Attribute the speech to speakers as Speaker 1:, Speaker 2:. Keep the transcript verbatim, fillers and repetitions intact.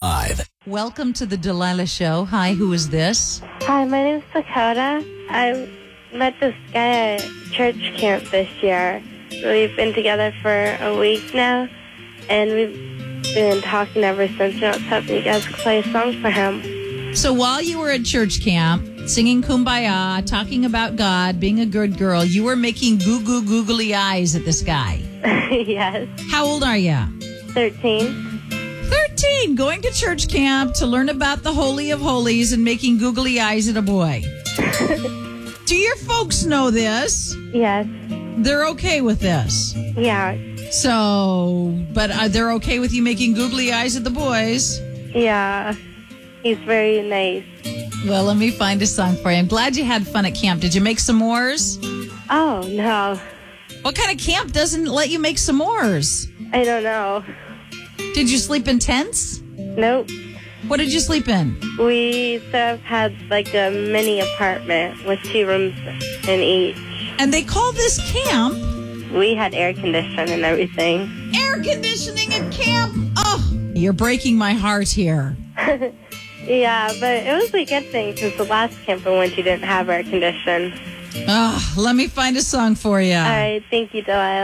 Speaker 1: Five.
Speaker 2: Welcome to the Delilah Show. Hi, who is this?
Speaker 3: Hi, my name's Dakota. I met this guy at church camp this year. We've been together for a week now, and we've been talking ever since. And I was hoping you guys could play a song for him.
Speaker 2: So while you were at church camp, singing Kumbaya, talking about God, being a good girl, you were making goo-goo googly eyes at this guy.
Speaker 3: Yes.
Speaker 2: How old are you?
Speaker 3: thirteen.
Speaker 2: thirteen, going to church camp to learn about the Holy of Holies and making googly eyes at a boy. Do your folks know this?
Speaker 3: Yes.
Speaker 2: They're okay with this.
Speaker 3: Yeah.
Speaker 2: So, but uh, they're okay with you making googly eyes at the boys?
Speaker 3: Yeah. He's very nice.
Speaker 2: Well, let me find a song for you. I'm glad you had fun at camp. Did you make s'mores?
Speaker 3: Oh, no.
Speaker 2: What kind of camp doesn't let you make s'mores?
Speaker 3: I don't know.
Speaker 2: Did you sleep in tents?
Speaker 3: Nope.
Speaker 2: What did you sleep in?
Speaker 3: We sort of had like a mini apartment with two rooms in each.
Speaker 2: And they call this camp?
Speaker 3: We had air conditioning and everything.
Speaker 2: Air conditioning at camp? Oh, you're breaking my heart here.
Speaker 3: Yeah, but it was a good thing because the last camp I went to didn't have air conditioning.
Speaker 2: Oh, let me find a song for you.
Speaker 3: All right, thank you, Delilah.